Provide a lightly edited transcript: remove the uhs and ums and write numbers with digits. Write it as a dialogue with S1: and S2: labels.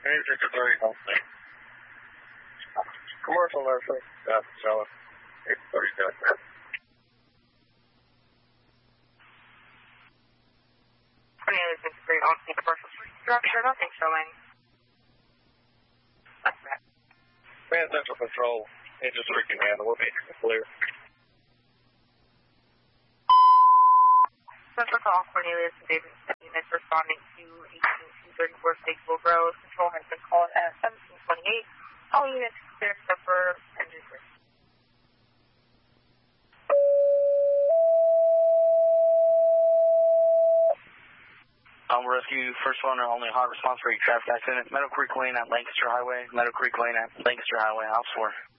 S1: 853. Commercial nursery. That's Charlotte. 837.
S2: On the commercial structure, nothing showing. That's that.
S1: Man Central Control, engine 3 can handle. We're basically clear.
S2: Central call, Cornelius and David units responding to 18234 Statesville Road. Control has been called at 1728. All units clear except for engine 3.
S3: Rescue, first one, only hot response for a traffic accident. Meadow Creek Lane at Lancaster Highway. Meadow Creek Lane at Lancaster Highway, Ops 4.